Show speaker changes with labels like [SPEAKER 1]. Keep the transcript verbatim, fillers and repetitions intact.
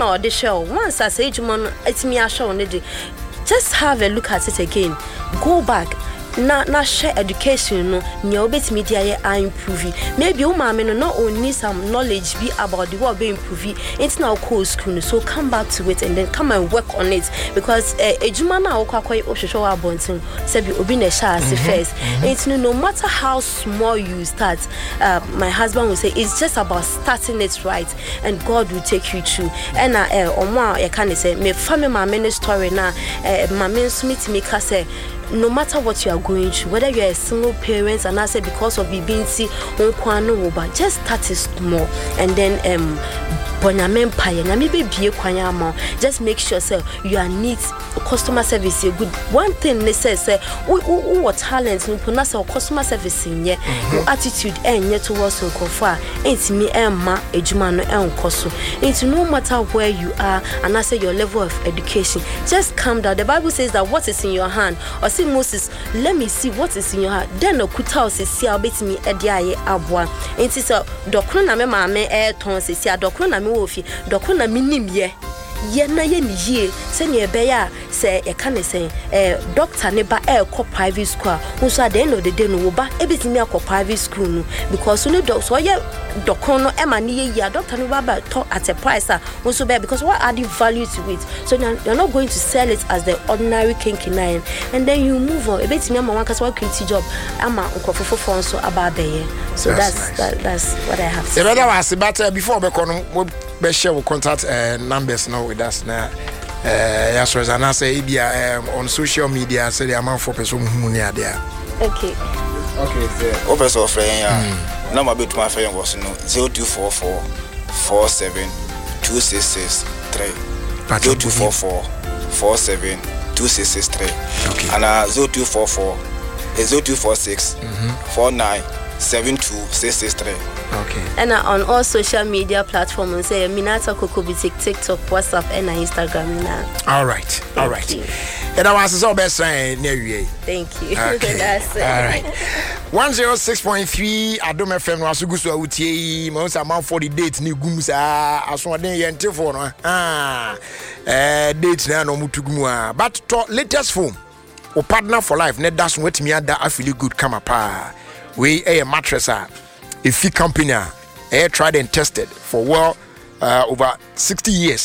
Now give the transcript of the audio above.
[SPEAKER 1] or the show. Once I say Jumon, it's me a show on the just have a look at it again. Go back. Na na share education no nya obet media ye are improving. Maybe o ma me no not only some knowledge be about the world be improving. It's now cool school, so come back to it and then come and work on it because ejuma na o kwakoy ohwehwe wa bontin say be obi na sha as first. It's no, no matter how small you start, uh, my husband will say it's just about starting it right and God will take you through. And uh omo e can say me family ma me story na ma me smith me ka say no matter what you are going through, whether you are a single parent and I say because of being see but just start it small and then um just make sure say you are neat customer service good. One thing they say say what talent no pronounce customer service in ye attitude and yet towards Kofa ain't me emma ejuma no enkoso. It's no matter where you are and I say your level of education, just calm down. The Bible says that what is in your hand or see Moses, let me see what is in your heart. Then no kuta se see abet me ediaye abwa. Ain't it a doctor na me mama e ton se see a doctor na me wofi doctor na minim ye ye na ye ni ye se ne be ya se e ka ne se eh doctor ne ba e ko private school who so at the end of the day no ba e betimi akọ private school no because no doctor so ye doctor no e ma ne ye ya doctor no ba ba to at a price ah so be because what adding value to it, so you're not going to sell it as the ordinary kinkinine and then you move on e betimi ama wan kasa create job ama nkofofo fon so aba be so that's that's, nice. that, that's what I have to
[SPEAKER 2] say. Rather was but before we come we share contact uh, numbers now with us now. Uh, yes, as I say, um, on social media, say the amount for person who near there.
[SPEAKER 1] Okay.
[SPEAKER 3] Okay. The office of friend, yeah. Number bit my friend was no zero two four four four seven two six six three. Zero two four four four seven two six six three. Okay. And uh zero two four four zero two four six four nine seven two six six three.
[SPEAKER 1] Okay. And uh, on all social media platforms, say Minata Kokobitik, TikTok, WhatsApp, and Instagram now.
[SPEAKER 2] All right, Thank all right. You. And I was so best saying near you.
[SPEAKER 1] Thank you.
[SPEAKER 2] Okay.
[SPEAKER 1] That's
[SPEAKER 2] all right. One zero six point three. Adom F M was good to outie. Most amount for the date. New gumsa. As one day and telephone. Ah, uh, dates now no mutugumwa. But to latest phone. O partner for life. Net that's what me ada. I feel good. Come up. We a mattress. Ah. A fee company, air tried and tested for well uh, over sixty years.